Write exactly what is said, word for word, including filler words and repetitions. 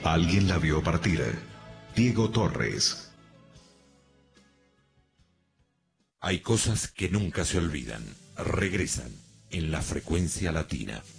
Alguien la vio partir. Diego Torres. Hay cosas que nunca se olvidan. Regresan en la frecuencia latina.